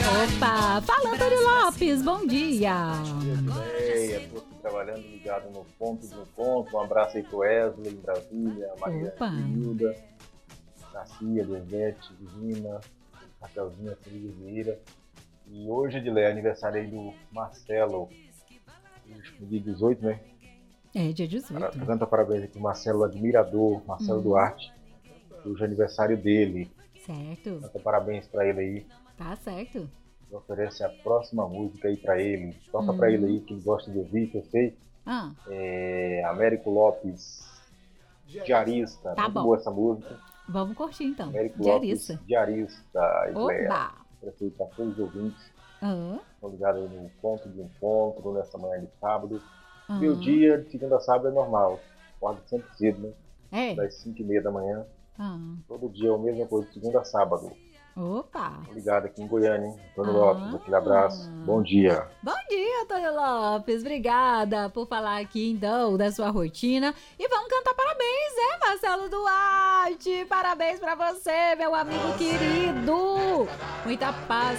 Opa! Fala, Antônio Lopes, bom dia! Estou trabalhando ligado no ponto de encontro. Um abraço aí pro Wesley, em Brasília, a Maria Hilda, Garcia, Desvete, Divina, Raquelzinha, Feliz Vieira. E hoje, é aniversário aí do Marcelo, dia 18, né? É, dia 18. Canta parabéns aqui pro Marcelo Admirador, Marcelo Duarte. Hoje é aniversário dele. Certo. Canta parabéns pra ele aí. Tá certo. Oferece a próxima música aí pra ele. Toca pra ele aí, quem gosta de ouvir, que eu sei. Américo Lopes, Diarista. Tá Muito bom. boa essa música. Vamos curtir então. Américo Diarista. Lopes, Diarista. Oba! Prefeito a todos os ouvintes. Uhum. Estão ligados aí no ponto de encontro, nessa manhã de sábado. Meu dia, de segunda a sábado, é normal. Acordo sempre cedo, né? Das 5h30 da manhã. Todo dia é a mesma coisa, de segunda a sábado. Opa! Ligado aqui em Goiânia, hein? Antônio Lopes, aquele abraço. Bom dia. Bom dia, Antônio Lopes. Obrigada por falar aqui, então, da sua rotina. E vamos cantar parabéns, né, Marcelo Duarte? Parabéns pra você, meu amigo querido. Muita paz,